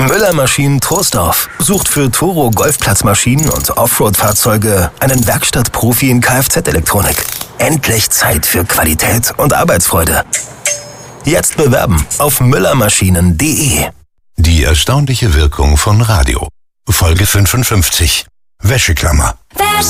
Müller Maschinen Troisdorf sucht für Toro Golfplatzmaschinen und Offroad-Fahrzeuge einen Werkstattprofi in Kfz-Elektronik. Endlich Zeit für Qualität und Arbeitsfreude. Jetzt bewerben auf müllermaschinen.de. Die erstaunliche Wirkung von Radio. Folge 55. Wäscheklammer.